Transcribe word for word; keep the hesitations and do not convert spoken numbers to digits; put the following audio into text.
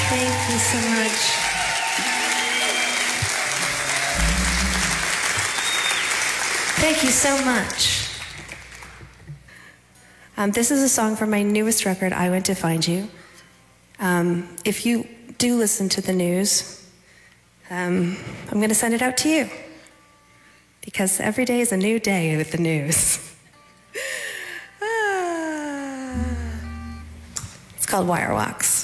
Thank you so much. Thank you so much. Um, this is a song from my newest record, I Went to Find You. Um, if you do listen to the news, um, I'm going to send it out to you. Because every day is a new day with the news. ah. It's called Wire Walks.